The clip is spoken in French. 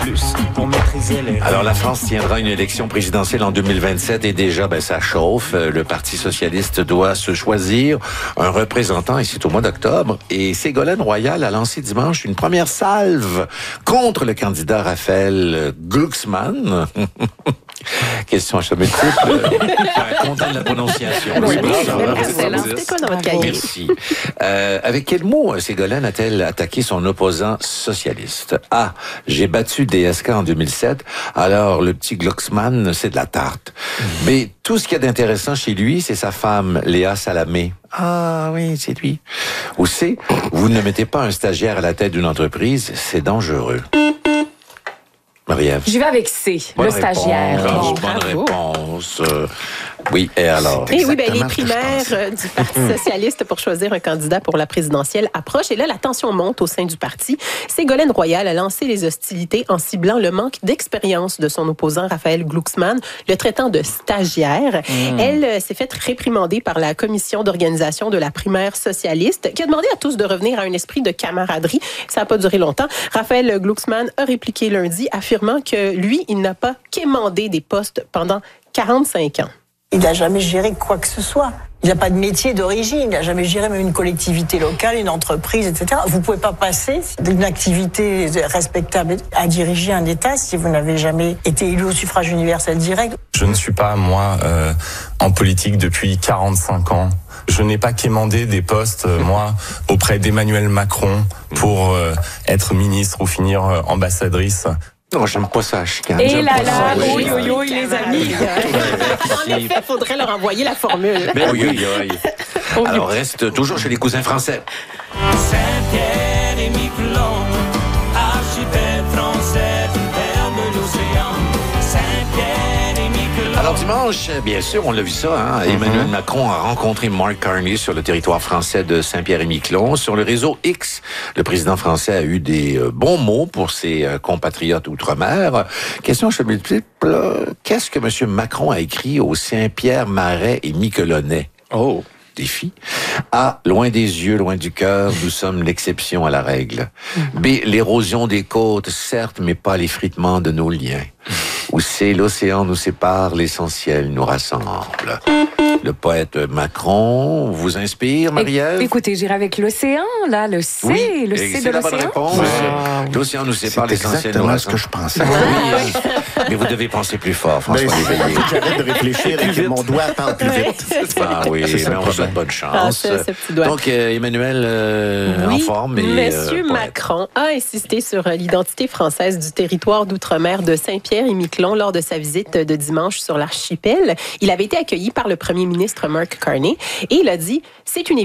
Plus pour maîtriser les... Alors, la France tiendra une élection présidentielle en 2027 et déjà, ça chauffe. Le Parti socialiste doit se choisir un représentant et c'est au mois d'octobre. Et Ségolène Royal a lancé dimanche une première salve contre le candidat Raphaël Glucksmann. Question à choix multiple. Content de la prononciation. Oui, c'était quoi dans votre cahier? Merci. Avec quel mot Ségolène a-t-elle attaqué son opposant socialiste? A. J'ai battu DSK en 2007. Alors, le petit Glucksmann, c'est de la tarte. B. Tout ce qu'il y a d'intéressant chez lui, c'est sa femme, Léa Salamé. Ah oui, c'est lui. Ou C. Vous ne mettez pas un stagiaire à la tête d'une entreprise, c'est dangereux. Marie-Ève. J'y vais avec C, le stagiaire. Bonne réponse. Oui, et alors? Et oui, les primaires du Parti socialiste pour choisir un candidat pour la présidentielle approchent. Et là, la tension monte au sein du parti. Ségolène Royal a lancé les hostilités en ciblant le manque d'expérience de son opposant Raphaël Glucksmann, le traitant de stagiaire. Elle s'est faite réprimander par la commission d'organisation de la primaire socialiste, qui a demandé à tous de revenir à un esprit de camaraderie. Ça n'a pas duré longtemps. Raphaël Glucksmann a répliqué lundi, affirmant que lui, il n'a pas quémandé des postes pendant 45 ans. Il n'a jamais géré quoi que ce soit. Il n'a pas de métier d'origine. Il n'a jamais géré même une collectivité locale, une entreprise, etc. Vous ne pouvez pas passer d'une activité respectable à diriger un État si vous n'avez jamais été élu au suffrage universel direct. Je ne suis pas, moi, en politique depuis 45 ans. Je n'ai pas quémandé des postes, moi, auprès d'Emmanuel Macron pour être ministre ou finir ambassadrice. Non, j'aime pas ça, chicane. Et là, oui, les amis. En effet, il faudrait leur envoyer la formule. Mais oui. Alors, reste toujours chez les cousins français. Saint-Pierre et Miquelon, archipel français du père de l'océan. Saint-Pierre et Miquelon. Alors, dimanche, bien sûr, on l'a vu ça, Emmanuel Macron a rencontré Mark Carney sur le territoire français de Saint-Pierre-et-Miquelon. Sur le réseau X, le président français a eu des bons mots pour ses compatriotes outre-mer. Question à choix multiple, qu'est-ce que M. Macron a écrit aux Saint-Pierre, Marais et Miquelonnais? Oh! Défi. A. Loin des yeux, loin du cœur, nous sommes l'exception à la règle. B. L'érosion des côtes, certes, mais pas l'effritement de nos liens. Ou C. L'océan nous sépare, l'essentiel nous rassemble. Le poète Macron vous inspire, Marie-Ève? Écoutez, j'irai avec l'océan, là, le C, oui, le C de c'est la bonne l'océan. réponse. L'océan nous sépare, l'essentiel nous rassemble. C'est exactement ce que je pensais. Oui, mais vous devez penser plus fort, François Léveillé. J'arrête de réfléchir et que mon doigt parle plus vite. Ah oui, mais on vous souhaite bonne chance. Donc, Emmanuel, en forme. Monsieur Macron a insisté sur l'identité française du territoire d'outre-mer de Saint-Pierre-et-Miquelon lors de sa visite de dimanche sur l'archipel. Il avait été accueilli par le premier ministre Mark Carney et il a dit « C'est une